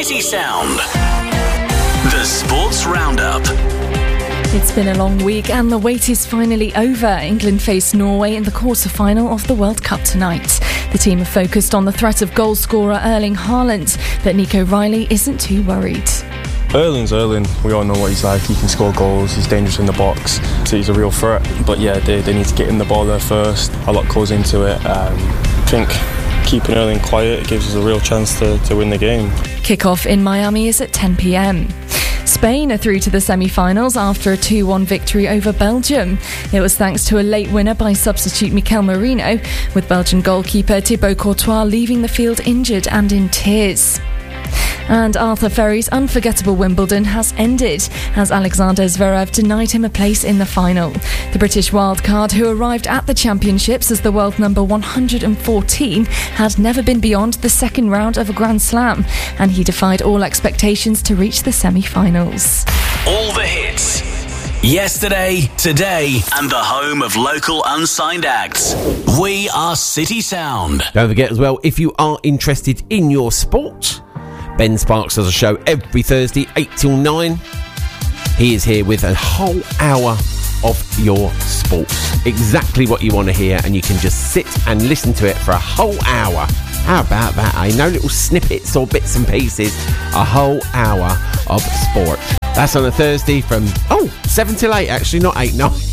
City Sound. The Sports Roundup. It's been a long week and the wait is finally over. England face Norway in the quarter-final of the World Cup tonight. The team are focused on the threat of goal scorer Erling Haaland, but Nico Riley isn't too worried. Erling's Erling. We all know what he's like. He can score goals. He's dangerous in the box. So he's a real threat. But yeah, they need to get him the ball there first. A lot goes into it. I think keeping Erling quiet gives us a real chance to win the game. Kick-off in Miami is at 10 p.m. Spain are through to the semi-finals after a 2-1 victory over Belgium. It was thanks to a late winner by substitute Mikel Merino, with Belgian goalkeeper Thibaut Courtois leaving the field injured and in tears. And Arthur Ferry's unforgettable Wimbledon has ended as Alexander Zverev denied him a place in the final. The British wildcard, who arrived at the championships as the world number 114, had never been beyond the second round of a Grand Slam, and he defied all expectations to reach the semi-finals. All the hits. Yesterday, today, and the home of local unsigned acts. We are City Sound. Don't forget as well, if you are interested in your sport, Ben Sparks does a show every Thursday, 8 till 9. He is here with a whole hour of your sport. Exactly what you want to hear, and you can just sit and listen to it for a whole hour. How about that, eh? No little snippets or bits and pieces. A whole hour of sport. That's on a Thursday from, 7 till 8, actually, not 8, 9.